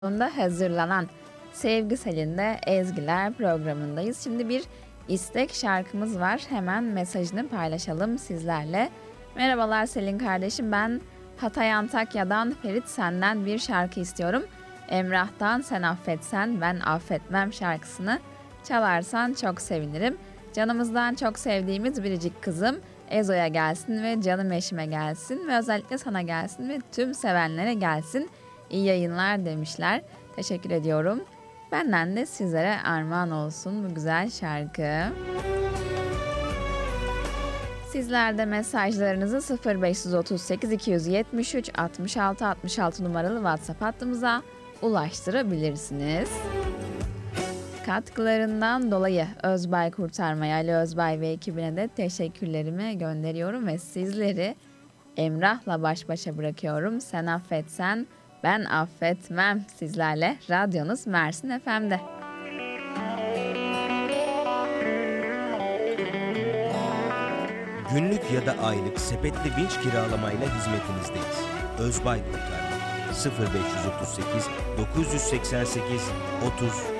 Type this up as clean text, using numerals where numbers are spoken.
Sonunda hazırlanan Sevgi Selin'de Ezgiler programındayız. Şimdi bir istek şarkımız var. Hemen mesajını paylaşalım sizlerle. Merhabalar Selin kardeşim, ben Hatay Antakya'dan Ferit, senden bir şarkı istiyorum. Emrah'tan Sen Affetsen Ben Affetmem şarkısını çalarsan çok sevinirim. Canımızdan çok sevdiğimiz biricik kızım Ezo'ya gelsin ve canım eşime gelsin ve özellikle sana gelsin ve tüm sevenlere gelsin. İyi yayınlar demişler. Teşekkür ediyorum. Benden de sizlere armağan olsun bu güzel şarkı. Sizler de mesajlarınızı 0538 273 66 66 numaralı WhatsApp hattımıza ulaştırabilirsiniz. Katkılarından dolayı Özbay Kurtarmaya, Ali Özbay ve ekibine de teşekkürlerimi gönderiyorum ve sizleri Emrah'la baş başa bırakıyorum. Sen affetsen ben affetmem sizlerle. Radyonuz Mersin FM'de. Günlük ya da aylık sepetli vinç kiralamayla hizmetinizdeyiz. Özbay Kurtarma 0538 988 30